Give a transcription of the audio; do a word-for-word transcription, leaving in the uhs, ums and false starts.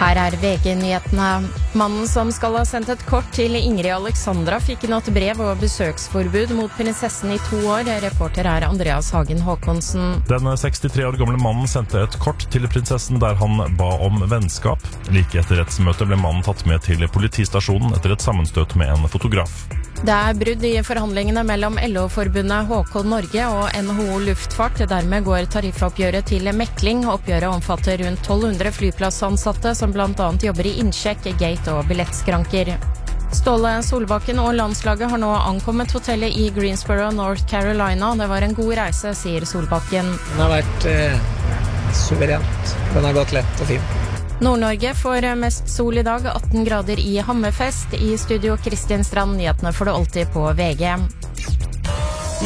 Her er V G-nyhetene. Mannen som skal ha sendt et kort til Ingrid Alexandra fikk nå et brev og besøksforbud mot prinsessen i to år. Reporter er Andreas Hagen Håkonsen. Den sekstitre år gamle mannen sendte et kort til prinsessen der han ba om vennskap. Like etter rettsmøtet ble mannen tatt med til politistasjonen etter et sammenstøt med en fotograf. Det er brudd i forhandlingene mellom L O-forbundet H K Norge og N H O Luftfart. Dermed går tariffoppgjøret til mekling. Oppgjøret omfatter rundt tolv hundre flyplassansatte som blant annet jobber i innsjekk, gate og billettskranker. Ståle Solbakken og landslaget har nå ankommet hotellet i Greensboro, North Carolina. Det var en god reise, sier Solbakken. Den har vært eh, suverent. Den har gått lett og fint. Nord-Norge får mest sol i dag, atten grader i Hammerfest. I studio Kristin Strand, nyhetene får du alltid på V G.